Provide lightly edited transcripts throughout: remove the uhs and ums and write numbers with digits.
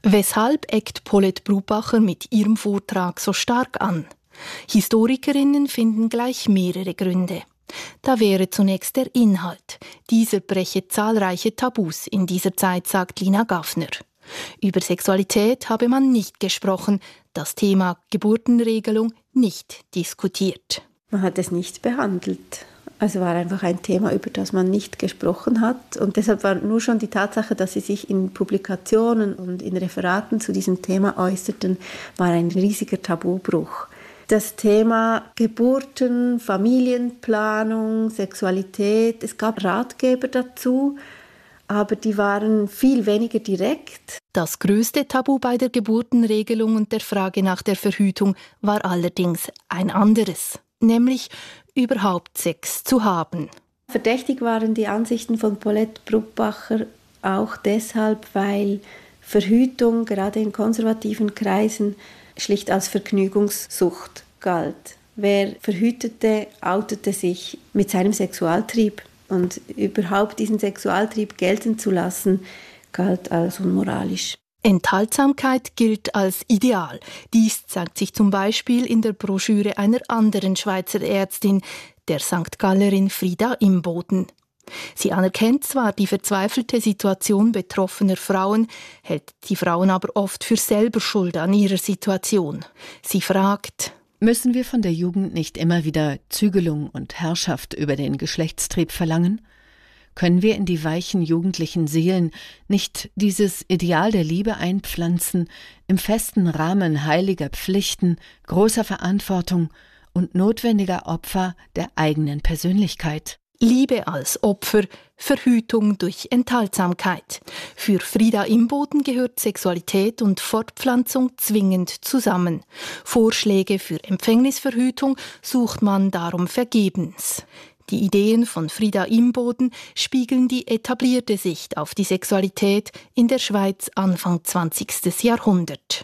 Weshalb eckt Paulette Brubacher mit ihrem Vortrag so stark an? Historikerinnen finden gleich mehrere Gründe. Da wäre zunächst der Inhalt. Dieser breche zahlreiche Tabus in dieser Zeit, sagt Lina Gaffner. Über Sexualität habe man nicht gesprochen, das Thema Geburtenregelung nicht diskutiert. Man hat es nicht behandelt. Also war einfach ein Thema, über das man nicht gesprochen hat. Und deshalb war nur schon die Tatsache, dass sie sich in Publikationen und in Referaten zu diesem Thema äußerten, war ein riesiger Tabubruch. Das Thema Geburten, Familienplanung, Sexualität, es gab Ratgeber dazu, aber die waren viel weniger direkt. Das größte Tabu bei der Geburtenregelung und der Frage nach der Verhütung war allerdings ein anderes, nämlich überhaupt Sex zu haben. Verdächtig waren die Ansichten von Paulette Brubacher auch deshalb, weil Verhütung gerade in konservativen Kreisen schlicht als Vergnügungssucht galt. Wer verhütete, outete sich mit seinem Sexualtrieb. Und überhaupt diesen Sexualtrieb gelten zu lassen, galt als unmoralisch. Enthaltsamkeit gilt als Ideal. Dies zeigt sich zum Beispiel in der Broschüre einer anderen Schweizer Ärztin, der St. Gallerin Frida Imboden. Sie anerkennt zwar die verzweifelte Situation betroffener Frauen, hält die Frauen aber oft für selber schuld an ihrer Situation. Sie fragt: Müssen wir von der Jugend nicht immer wieder Zügelung und Herrschaft über den Geschlechtstrieb verlangen? Können wir in die weichen jugendlichen Seelen nicht dieses Ideal der Liebe einpflanzen, im festen Rahmen heiliger Pflichten, großer Verantwortung und notwendiger Opfer der eigenen Persönlichkeit? Liebe als Opfer, Verhütung durch Enthaltsamkeit. Für Frida Imboden gehört Sexualität und Fortpflanzung zwingend zusammen. Vorschläge für Empfängnisverhütung sucht man darum vergebens. Die Ideen von Frida Imboden spiegeln die etablierte Sicht auf die Sexualität in der Schweiz Anfang 20. Jahrhundert.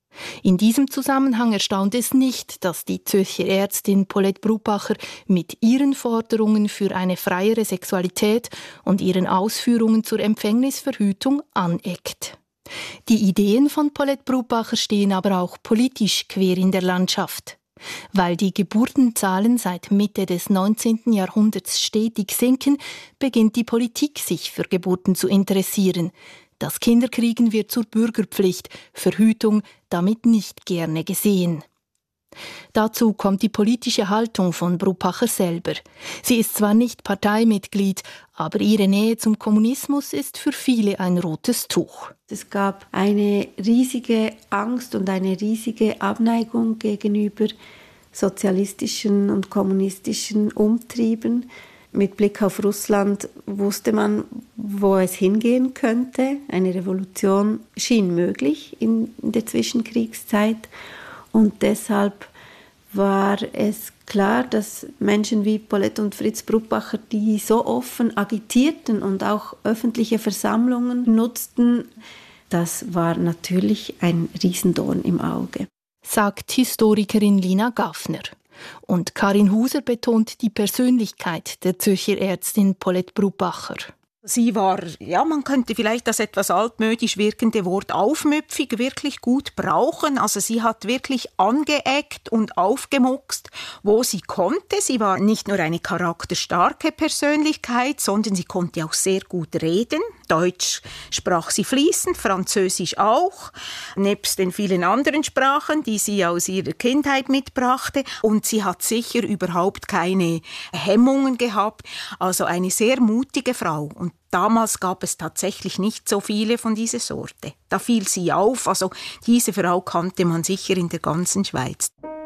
In diesem Zusammenhang erstaunt es nicht, dass die Zürcher Ärztin Paulette Brubacher mit ihren Forderungen für eine freiere Sexualität und ihren Ausführungen zur Empfängnisverhütung aneckt. Die Ideen von Paulette Brubacher stehen aber auch politisch quer in der Landschaft. Weil die Geburtenzahlen seit Mitte des 19. Jahrhunderts stetig sinken, beginnt die Politik sich für Geburten zu interessieren. Das Kinderkriegen wird zur Bürgerpflicht, Verhütung damit nicht gerne gesehen. Dazu kommt die politische Haltung von Brubacher selber. Sie ist zwar nicht Parteimitglied, aber ihre Nähe zum Kommunismus ist für viele ein rotes Tuch. Es gab eine riesige Angst und eine riesige Abneigung gegenüber sozialistischen und kommunistischen Umtrieben. Mit Blick auf Russland wusste man, wo es hingehen könnte. Eine Revolution schien möglich in der Zwischenkriegszeit. Und deshalb war es klar, dass Menschen wie Paulette und Fritz Brubacher, die so offen agitierten und auch öffentliche Versammlungen nutzten, das war natürlich ein Riesendorn im Auge. Sagt Historikerin Lina Gaffner. Und Karin Huser betont die Persönlichkeit der Zürcher Ärztin Paulette Brubacher. Sie war, man könnte vielleicht das etwas altmodisch wirkende Wort aufmüpfig wirklich gut brauchen. Also sie hat wirklich angeeckt und aufgemuckst, wo sie konnte. Sie war nicht nur eine charakterstarke Persönlichkeit, sondern sie konnte auch sehr gut reden. Deutsch sprach sie fließend, Französisch auch, nebst den vielen anderen Sprachen, die sie aus ihrer Kindheit mitbrachte. Und sie hat sicher überhaupt keine Hemmungen gehabt. Also eine sehr mutige Frau. Und damals gab es tatsächlich nicht so viele von dieser Sorte. Da fiel sie auf. Also diese Frau kannte man sicher in der ganzen Schweiz.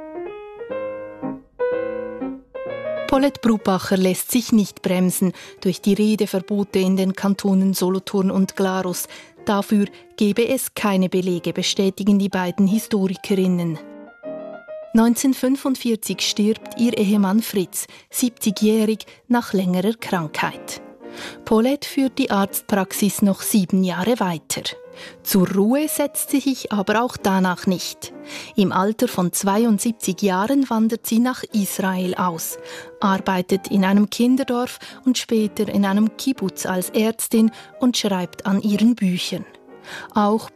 Paulette Brubacher lässt sich nicht bremsen durch die Redeverbote in den Kantonen Solothurn und Glarus. Dafür gebe es keine Belege, bestätigen die beiden Historikerinnen. 1945 stirbt ihr Ehemann Fritz, 70-jährig, nach längerer Krankheit. Paulette führt die Arztpraxis noch 7 Jahre weiter. Zur Ruhe setzt sie sich aber auch danach nicht. Im Alter von 72 Jahren wandert sie nach Israel aus, arbeitet in einem Kinderdorf und später in einem Kibbutz als Ärztin und schreibt an ihren Büchern. Auch